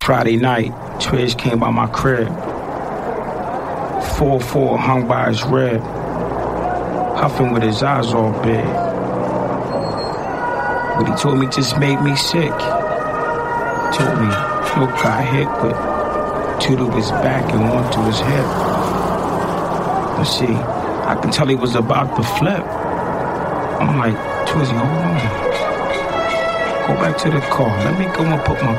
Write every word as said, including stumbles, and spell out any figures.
Friday night, Twiz came by my crib. four four hung by his rib, huffing with his eyes all big. What he told me just made me sick. Told me Snoop got hit with two to his back and one to his hip. But see, I can tell he was about to flip. I'm like, Twizzy, hold on. Go back to the car. Let me go and put my